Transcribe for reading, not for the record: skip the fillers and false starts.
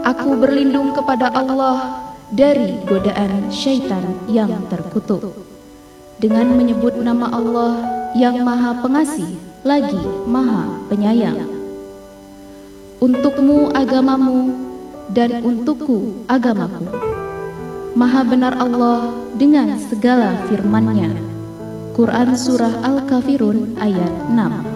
Aku berlindung kepada Allah dari godaan syaitan yang terkutuk. Dengan menyebut nama Allah yang Maha Pengasih lagi Maha Penyayang. Untukmu agamamu dan untukku agamaku. Maha benar Allah dengan segala firman-Nya. Quran Surah Al-Kafirun ayat 6.